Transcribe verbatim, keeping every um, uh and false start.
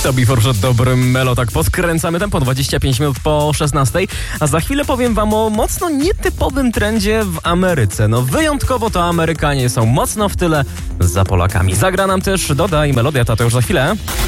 To Before przed dobrym Melo, tak podkręcamy tempo, dwadzieścia pięć minut po szesnastej, a za chwilę powiem wam o mocno nietypowym trendzie w Ameryce. No wyjątkowo to Amerykanie są mocno w tyle za Polakami. Zagra nam też Doda i melodia, to już za chwilę.